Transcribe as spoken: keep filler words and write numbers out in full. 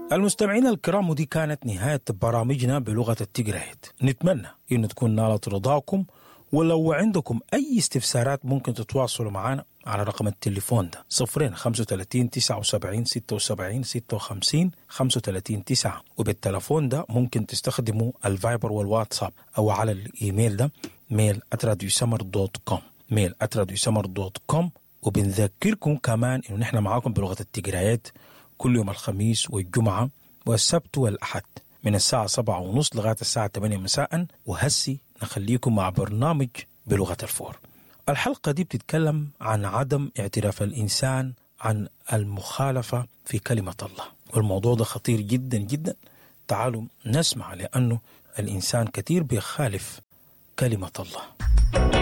المستمعين الكرام، ودي كانت نهاية برامجنا بلغة التقرايت. نتمنى إن تكون نالت رضاكم، ولو عندكم أي استفسارات ممكن تتواصلوا معنا على رقم التليفون ده صفرين خمسة وثلاثين تسعة وسبعين ستة وسبعين ستة وخمسين خمسة وثلاثين تسعة، وبالتلفون ده ممكن تستخدموا الفايبر والواتساب، أو على الإيميل ده ميل آت راديو سمر دوت كوم ميل آت راديو سمر دوت كوم. وبنذكركم كمان إنه نحن معاكم بلغة التقرايت كل يوم الخميس والجمعة والسبت والأحد من الساعة سبعة ونص لغاية الساعة ثمانية مساء. وهسي نخليكم مع برنامج بلغة الفور. الحلقة دي بتتكلم عن عدم اعتراف الإنسان عن المخالفة في كلمة الله، والموضوع ده خطير جدا جدا. تعالوا نسمع، لأنه الإنسان كثير بيخالف كلمة الله.